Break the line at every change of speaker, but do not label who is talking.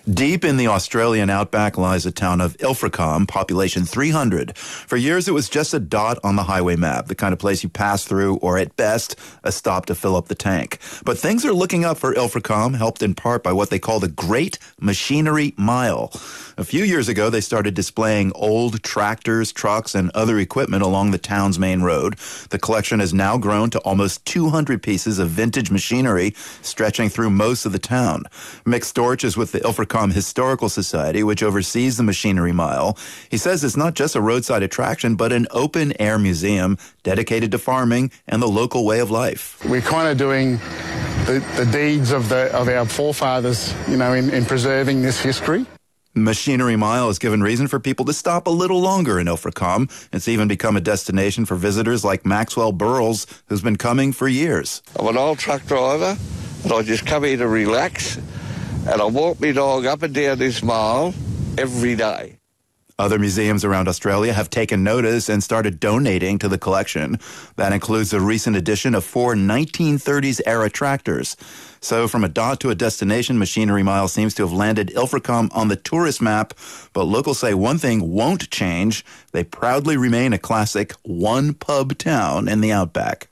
Deep in the Australian outback lies a town of Ilfracombe, population 300. For years, it was just a dot on the highway map, the kind of place you pass through, or at best, a stop to fill up the tank. But things are looking up for Ilfracombe, helped in part by what they call the Great Machinery Mile. A few years ago, they started displaying old tractors, trucks, and other equipment along the town's main road. The collection has now grown to almost 200 pieces of vintage machinery, stretching through most of the town. Mick Storch is with the Ilfracombe Historical Society, which oversees the Machinery Mile. He says it's not just a roadside attraction, but an open-air museum dedicated to farming and the local way of life.
We're kind of doing the deeds of our forefathers, in preserving this history.
Machinery Mile has given reason for people to stop a little longer in Ilfracombe. It's even become a destination for visitors like Maxwell Burles, who's been coming for years.
I'm an old truck driver, and I just come here to relax, and I walk my dog up and down this mile every day.
Other museums around Australia have taken notice and started donating to the collection. That includes a recent addition of 4 1930s-era tractors. So from a dot to a destination, Machinery Mile seems to have landed Ilfracombe on the tourist map. But locals say one thing won't change. They proudly remain a classic one-pub town in the outback.